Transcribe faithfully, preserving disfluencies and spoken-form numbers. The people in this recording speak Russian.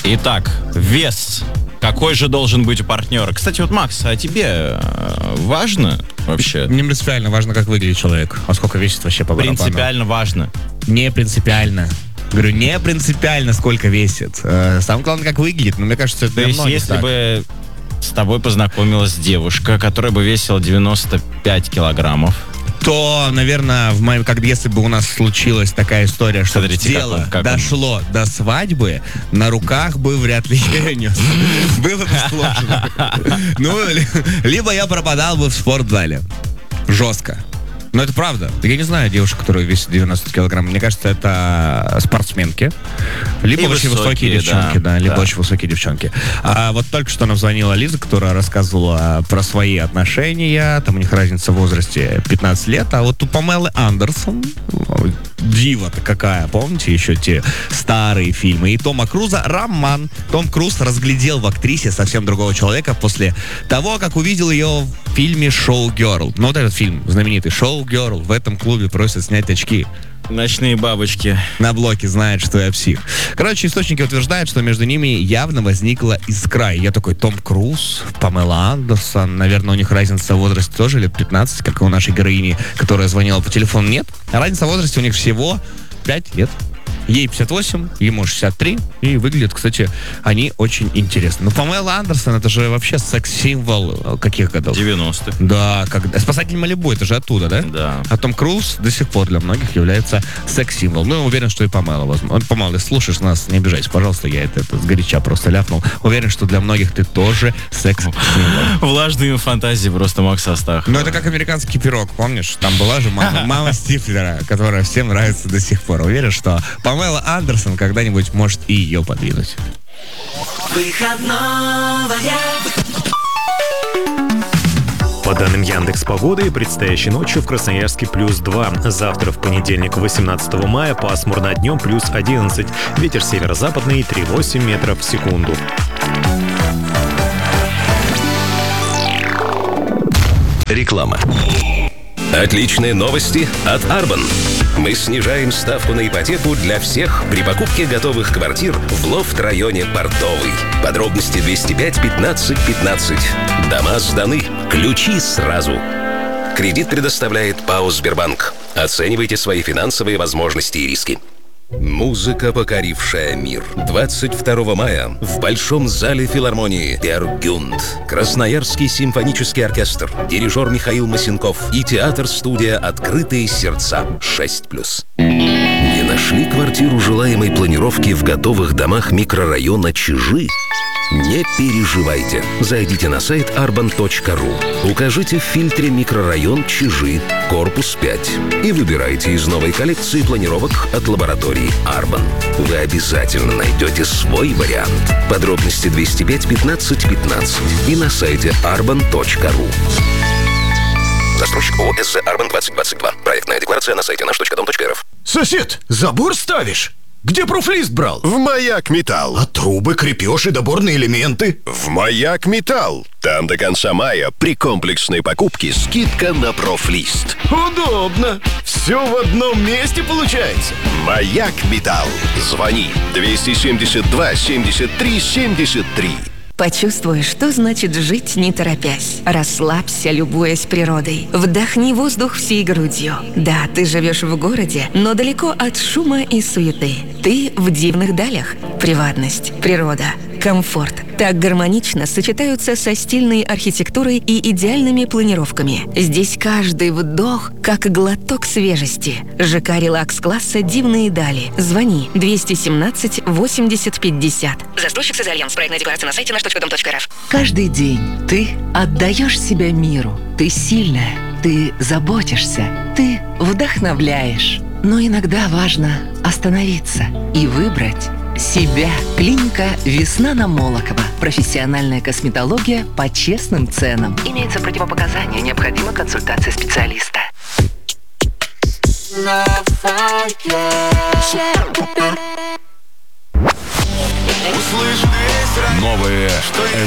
Итак, вес. Какой же должен быть у партнера? Кстати, вот, Макс, а тебе важно вообще? Не принципиально важно, как выглядит человек. А сколько весит вообще по барабану? Принципиально важно. Не принципиально. Говорю, не принципиально, сколько весит. Самое главное, как выглядит. Но мне кажется, это То есть, если так. бы с тобой познакомилась девушка, которая бы весила девяносто пять килограммов, то, наверное, в моем, как если бы у нас случилась такая история, что Смотрите, дело как он, как дошло он. до свадьбы, на руках бы вряд ли я нес. Было бы сложно. Ну, либо я пропадал бы в спортзале. Жестко. Но это правда. Я не знаю девушек, которые весят девяносто килограмм. Мне кажется, это спортсменки. Либо и очень высокие, высокие девчонки, да, да либо да. очень высокие девчонки. А вот только что нам звонила Лиза, которая рассказывала про свои отношения. Там у них разница в возрасте пятнадцать лет. А вот у Памелы Андерсон, дива-то какая, помните еще те старые фильмы? И Тома Круза роман. Том Круз разглядел в актрисе совсем другого человека после того, как увидел ее в фильме «Шоу Герл». Ну вот этот фильм знаменитый «Шоу Герл». В этом клубе просят снять очки. Ночные бабочки. На блоке знает, что я псих. Короче, источники утверждают, что между ними явно возникла искра. И я такой, Том Круз, Памела Андерсон. Наверное, у них разница в возрасте тоже лет пятнадцать, как и у нашей героини, которая звонила по телефону. Нет. А разница в возрасте у них всего пять лет. Ей пятьдесят восемь, ему шестьдесят три. И выглядят, кстати, они очень интересно. Ну, Памела Андерсон, это же вообще секс-символ каких годов? девяностых. Да, как... «Спасатель Малибу», это же оттуда, да? Да. А Том Круз до сих пор для многих является секс-символом. Ну, я уверен, что и Памела, возможно. Памела, если слушаешь нас, не обижайся, пожалуйста, я это, это сгоряча просто ляпнул. Уверен, что для многих ты тоже секс-символ. Влажные фантазии просто Макса Астахова. Ну, это как американский пирог, помнишь? Там была же мама, мама Стифлера, которая всем нравится до сих пор. Уверен, что Памела Андерсон когда-нибудь может и ее подвинуть. По данным Яндекс.Погоды, предстоящей ночью в Красноярске плюс два. Завтра, в понедельник, восемнадцатого мая, пасмурно, днем плюс одиннадцать. Ветер северо-западный три целых восемь десятых метров в секунду. Реклама. Отличные новости от Арбан. Мы снижаем ставку на ипотеку для всех при покупке готовых квартир в лофт-районе Портовый. Подробности двести пять пятнадцать пятнадцать. Дома сданы. Ключи сразу. Кредит предоставляет ПАО «Сбербанк». Оценивайте свои финансовые возможности и риски. Музыка, покорившая мир. двадцать второго мая в Большом зале филармонии Пер Гюнд. Красноярский симфонический оркестр, дирижер Михаил Масенков и театр-студия «Открытые сердца» шесть плюс. Не нашли квартиру желаемой планировки в готовых домах микрорайона Чижи? Не переживайте. Зайдите на сайт арбан точка ру. Укажите в фильтре «Микрорайон Чижи», корпус пять. И выбирайте из новой коллекции планировок от лаборатории «Арбан». Вы обязательно найдете свой вариант. Подробности двести пять пятнадцать пятнадцать и на сайте арбан точка ру. Застройщик ООО «СЗ Арбан двадцать двадцать два». Проектная декларация на сайте наш точка дом точка рф. Сосед, забор ставишь? Где профлист брал? В Маяк Металл. А трубы, крепеж и доборные элементы? В Маяк Металл. Там до конца мая при комплексной покупке скидка на профлист. Удобно. Все в одном месте получается. Маяк Металл. Звони двести семьдесят два семьдесят три семьдесят три. Почувствуй, что значит жить не торопясь. Расслабься, любуясь природой. Вдохни воздух всей грудью. Да, ты живешь в городе, но далеко от шума и суеты. Ты в дивных далях. Приватность, природа, комфорт так гармонично сочетаются со стильной архитектурой и идеальными планировками. Здесь каждый вдох как глоток свежести. ЖК релакс-класса «Дивные дали». Звони двести семнадцать восемьдесят пятьдесят. Застройщик «Созальянс». Проектная декларация на сайте наш точка дом точка рф. Каждый день ты отдаешь себя миру. Ты сильная, ты заботишься, ты вдохновляешь. Но иногда важно остановиться и выбрать себя. Клиника «Весна» на Молокова. Профессиональная косметология по честным ценам. Имеются противопоказания, необходима консультация специалиста. Новые